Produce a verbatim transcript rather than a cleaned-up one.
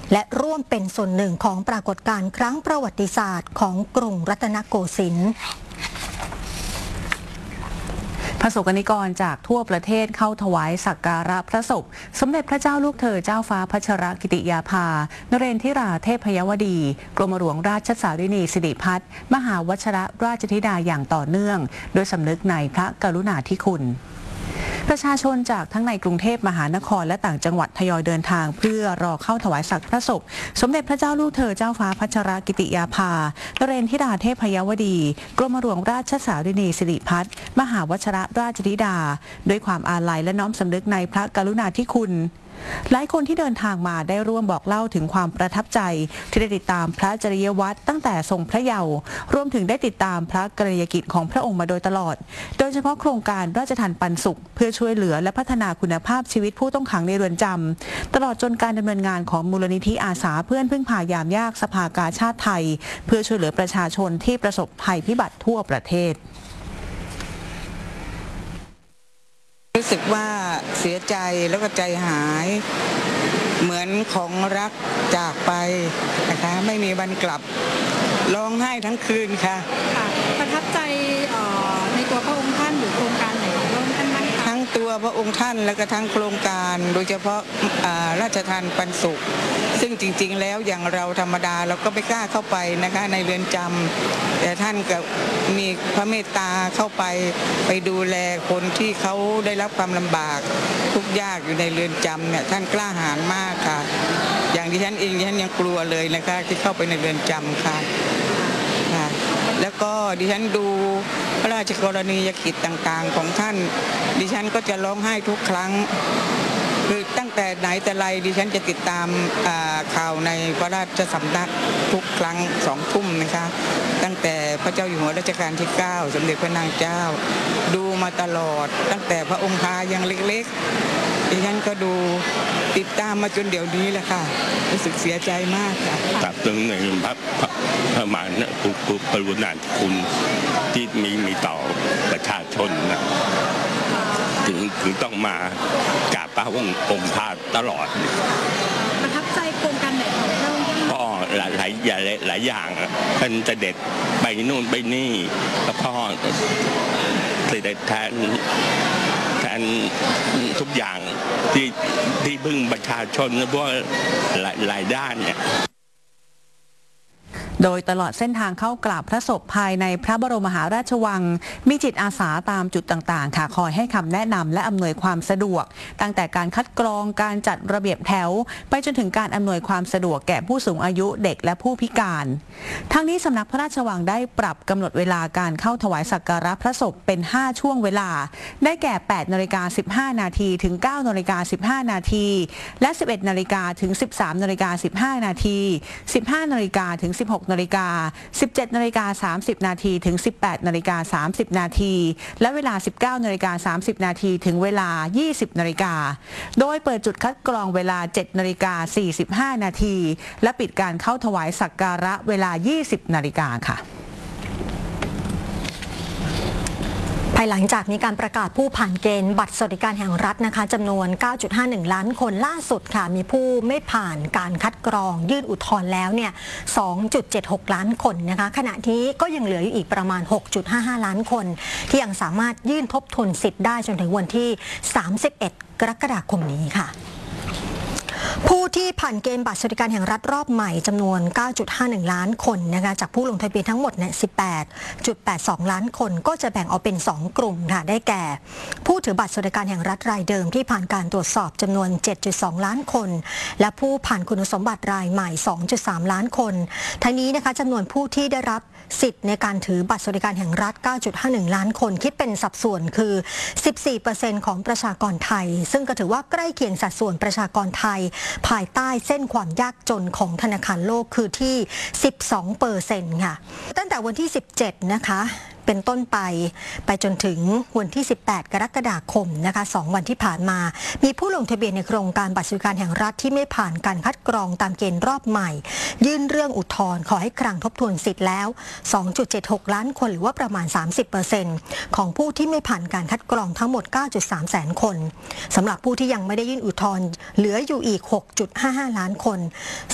และร่วมเป็นส่วนหนึ่งของปรากฏการณ์ครั้งประวัติศาสตร์ของกรุงรัตนโกสินทร์ประสบกนิกรจากทั่วประเทศเข้าถวายสักการะพระศพสมเด็จพระเจ้าลูกเธอเจ้าฟ้าพัชรกิติยาภานเรนทิราเทพยวดีกรมหลวงราชสารินีสิริพัฒน์มหาวชิรราชธิดาอย่างต่อเนื่องโดยสำนึกในพระกรุณาธิคุณประชาชนจากทั้งในกรุงเทพมหานครและต่างจังหวัดทยอยเดินทางเพื่อรอเข้าถวายสักพระศพสมเด็จพระเจ้าลูกเธอเจ้าฟ้าพัชรกิติยาภานเรนทิราเทพยวดีกรมหลวงราชสารินีสิริพัฒน์มหาวชิรราชธิดาด้วยความอาลัยและน้อมสำนึกในพระกรุณาธิคุณหลายคนที่เดินทางมาได้ร่วมบอกเล่าถึงความประทับใจที่ได้ติดตามพระจริยวัตรตั้งแต่ทรงพระเยาว์รวมถึงได้ติดตามพระกรณียกิจของพระองค์มาโดยตลอดโดยเฉพาะโครงการราชทานปันสุขเพื่อช่วยเหลือและพัฒนาคุณภาพชีวิตผู้ต้องขังในเรือนจำตลอดจนการดำเนินงานของมูลนิธิอาสาเพื่อนพึ่งพายามยากสภากาชาติไทยเพื่อช่วยเหลือประชาชนที่ประสบภัยพิบัติทั่วประเทศรู้สึกว่าเสียใจแล้วก็ใจหายเหมือนของรักจากไปนะคะไม่มีวันกลับร้องไห้ทั้งคืนค่ะประทับใจในตัวพระองค์ท่านหรือโครงการไหนของพระองค์ท่านบ้างคะทั้งตัวพระองค์ท่านและก็ทั้งโครงการโดยเฉพาะราชทานปันสุขซึ่งจริงๆแล้วอย่างเราธรรมดาเราก็ไม่กล้าเข้าไปนะคะในเรือนจำแต่ท่านก็มีพระเมตตาเข้าไปไปดูแลคนที่เขาได้รับความลำบากทุกข์ยากอยู่ในเรือนจำเนี่ยท่านกล้าหาญมากค่ะอย่างดิฉันเองดิฉันยังกลัวเลยนะคะที่เข้าไปในเรือนจำค่ะแล้วก็ดิฉันดูพระราชกรณียกิจต่างๆของท่านดิฉันก็จะร้องไห้ทุกครั้งคือตั้งแต่ไหนแต่ไรดิฉันจะติดตามข่าวในพระราชสำนักทุกครั้งสองทุ่มนะคะตั้งแต่พระเจ้าอยู่หัวรัชกาลที่เก้าสมเด็จพระนางเจ้าดูมาตลอดตั้งแต่พระองค์พายังเล็กๆดิฉันก็ดูติดตามมาจนเดี๋ยวนี้แหละค่ะรู้สึกเสียใจมากค่ะตับตึงในพระพระมหากรุณาธิคุณที่มีมีต่อประชาชนนะถึงถึงต้องมากราบพระองค์องค์พระตลอดประทับใจโครงการไหนของพระองค์ก็หลายหลายหลายอย่างท่านเสด็จไปนู่นไปนี่แล้วก็เสด็จแทนแทนทุกอย่างที่ที่พึ่งประชาชนเพราะหลายหลายด้านเนี่ยโดยตลอดเส้นทางเข้ากราบพระศพภายในพระบรมมหาราชวังมีจิตอาสาตามจุดต่างๆค่ะคอยให้คำแนะนำและอำนวยความสะดวกตั้งแต่การคัดกรองการจัดระเบียบแถวไปจนถึงการอำนวยความสะดวกแก่ผู้สูงอายุเด็กและผู้พิการทั้งนี้สำนักพระราชวังได้ปรับกำหนดเวลาการเข้าถวายสักการะพระศพเป็นห้าช่วงเวลาได้แก่แปดนาฬิกาสิบห้านาทีถึงเก้านาฬิกาสิบห้านาทีและสิบเอ็ดนาฬิกาถึงสิบสามนาฬิกาสิบห้านาทีสิบห้านาฬิกาถึงสิบหกนาฬิกา สิบเจ็ดนาฬิกาสามสิบนาทีถึงสิบแปดนาฬิกาสามสิบนาทีและเวลา สิบเก้านาฬิกาสามสิบนาทีถึงเวลา ยี่สิบนาฬิกาโดยเปิดจุดคัดกรองเวลา เจ็ดนาฬิกาสี่สิบห้านาทีและปิดการเข้าถวายสักการะเวลา ยี่สิบนาฬิกาค่ะภายหลังจากมีการประกาศผู้ผ่านเกณฑ์บัตรสวัสดิการแห่งรัฐนะคะจำนวน เก้าจุดห้าหนึ่ง ล้านคนล่าสุดค่ะมีผู้ไม่ผ่านการคัดกรองยื่นอุทธรณ์แล้วเนี่ย สองจุดเจ็ดหก ล้านคนนะคะขณะที่ก็ยังเหลืออยู่อีกประมาณ หกจุดห้าห้า ล้านคนที่ยังสามารถยื่นทบทวนสิทธิ์ได้จนถึงวันที่สามสิบเอ็ดกรกฎาคมนี้ค่ะผู้ที่ผ่านเกณฑ์บัตรสวัสดิการแห่งรัฐรอบใหม่จำนวน เก้าจุดห้าหนึ่ง ล้านคนนะคะจากผู้ลงทะเบียนทั้งหมดเนี่ย สิบแปดจุดแปดสอง ล้านคนก็จะแบ่งออกเป็น สอง กลุ่มค่ะได้แก่ผู้ถือบัตรสวัสดิการแห่งรัฐรายเดิมที่ผ่านการตรวจสอบจำนวน เจ็ดจุดสอง ล้านคนและผู้ผ่านคุณสมบัติรายใหม่ สองจุดสาม ล้านคนทั้งนี้นะคะจำนวนผู้ที่ได้รับสิทธิ์ในการถือบัตรสวัสดิการแห่งรัฐ เก้าจุดห้าหนึ่ง ล้านคนคิดเป็นสัดส่วนคือ สิบสี่เปอร์เซ็นต์ ของประชากรไทยซึ่งก็ถือว่าใกล้เคียงสัดส่วนประชากรไทยภายใต้เส้นความยากจนของธนาคารโลกคือที่ สิบสองเปอร์เซ็นต์ ค่ะตั้งแต่วันที่สิบเจ็ดนะคะเป็นต้นไปไปจนถึงวันที่สิบแปดกรกฎาคมนะคะสองวันที่ผ่านมามีผู้ลงทะเบียนในโครงการบัตรสวัสดิการแห่งรัฐที่ไม่ผ่านการคัดกรองตามเกณฑ์รอบใหม่ยื่นเรื่องอุทธรณ์ขอให้ครั้งทบทวนสิทธิ์แล้ว สองจุดเจ็ดหก ล้านคนหรือว่าประมาณ สามสิบเปอร์เซ็นต์ ของผู้ที่ไม่ผ่านการคัดกรองทั้งหมด เก้าจุดสาม แสนคนสำหรับผู้ที่ยังไม่ได้ยื่นอุทธรณ์เหลืออยู่อีก หกจุดห้าห้า ล้านคน